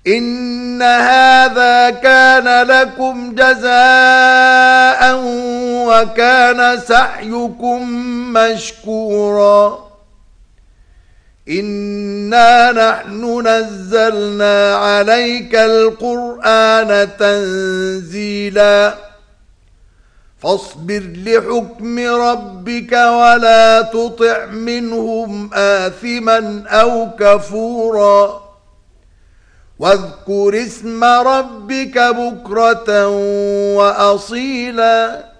إن هذا كان لكم جزاء وكان سعيكم مشكورا إنا نحن نزلنا عليك القرآن تنزيلا فاصبر لحكم ربك ولا تطع منهم آثما أو كفورا واذكر اسم ربك بكرة وأصيلا